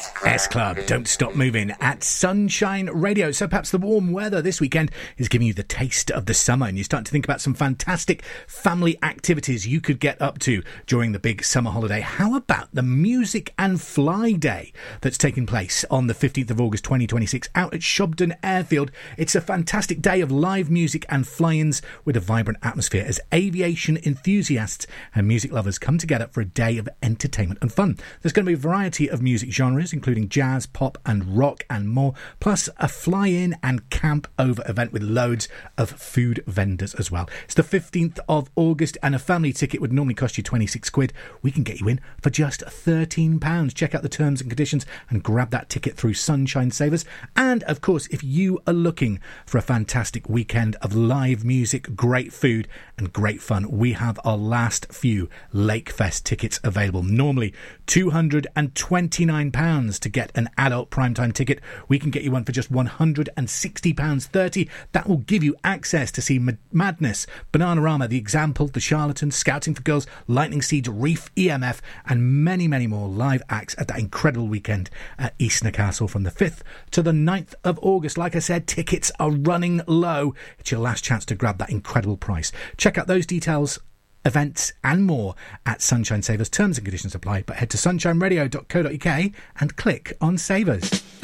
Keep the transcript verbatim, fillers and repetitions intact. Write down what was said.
S Club, Don't Stop Moving at Sunshine Radio. So perhaps the warm weather this weekend is giving you the taste of the summer, and you start to think about some fantastic family activities you could get up to during the big summer holiday. How about the Music and Fly Day that's taking place on the fifteenth of August twenty twenty-six out at Shobden Airfield? It's a fantastic day of live music and fly-ins with a vibrant atmosphere as aviation enthusiasts and music lovers come together for a day of entertainment and fun. There's going to be a variety of music genres, including jazz, pop and rock and more, plus a fly-in and camp-over event with loads of food vendors as well. It's the fifteenth of August, and a family ticket would normally cost you twenty-six quid. We can get you in for just thirteen pounds. Check out the terms and conditions and grab that ticket through Sunshine Savers. And, of course, if you are looking for a fantastic weekend of live music, great food and great fun, we have our last few Lakefest tickets available. Normally two hundred twenty-nine pounds to get an adult primetime ticket. We can get you one for just one hundred sixty pounds thirty. That will give you access to see Mad- Madness, Bananarama, The Example, The Charlatans, Scouting for Girls, Lightning Seeds, Reef, E M F and many, many more live acts at that incredible weekend at Eastnor Castle from the fifth to the ninth of August. Like I said, tickets are running low. It's your last chance to grab that incredible price. Check out those details, events and more at Sunshine Savers. Terms and conditions apply, but head to sunshine radio dot co dot uk and click on Savers.